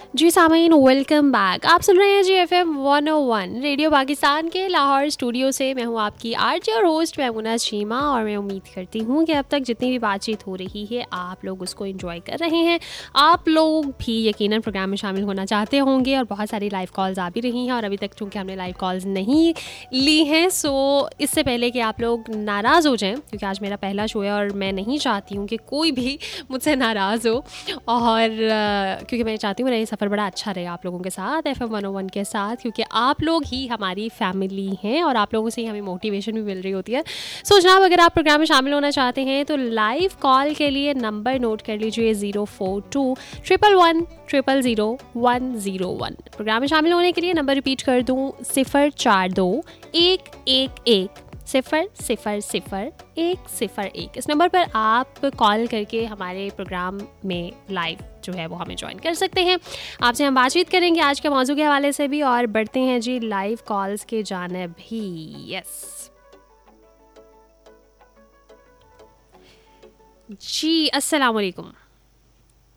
जी सामीन, welcome back. आप सुन रहे हैं जी FM 101 रेडियो पाकिस्तान के लाहौर स्टूडियो से। मैं हूं आपकी आरजे और होस्ट मैमुना चीमा, और मैं उम्मीद करती हूं कि अब तक जितनी भी बातचीत हो रही है आप लोग उसको एंजॉय कर रहे हैं। आप लोग भी यकीनन प्रोग्राम में शामिल होना चाहते होंगे, और बहुत सारी लाइव कॉल्स आ भी रही हैं, और अभी तक चूँकि हमने लाइव कॉल्स नहीं ली हैं, सो इससे पहले कि आप लोग नाराज़ हो जाएँ, क्योंकि आज मेरा पहला शो है और मैं नहीं चाहती हूँ कि कोई भी मुझसे नाराज़ हो, और क्योंकि मैं चाहती हूँ मेरा ये सफ़र बड़ा अच्छा रहे आप लोगों के साथ, FM 101 के साथ, क्योंकि आप लोग ही हमारी फैमिली हैं और आप लोगों से ही हमें मोटिवेशन भी मिल रही होती है। सो जनाब, अगर आप प्रोग्राम में शामिल होना चाहते हैं तो लाइव कॉल के लिए नंबर नोट कर लीजिए 04211000101। प्रोग्राम में शामिल होने के लिए नंबर रिपीट कर दूँ 042-111-000101। इस नंबर पर आप कॉल करके हमारे प्रोग्राम में लाइव जो है वो हमें ज्वाइन कर सकते हैं। आपसे हम बातचीत करेंगे आज के मौजू के हवाले से भी, और बढ़ते हैं जी लाइव कॉल्स के जानिब भी। यस जी, अस्सलाम वालेकुम।